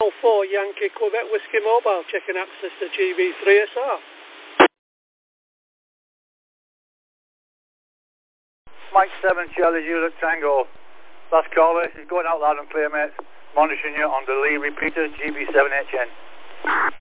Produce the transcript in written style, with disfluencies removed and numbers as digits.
104 Yankee Quebec Whiskey Mobile, checking access to GB3SR. Mike 7 Charlie Juliet Tango. Last caller is going out loud and clear, mates. Monitoring you on the Lee repeater GB7HN.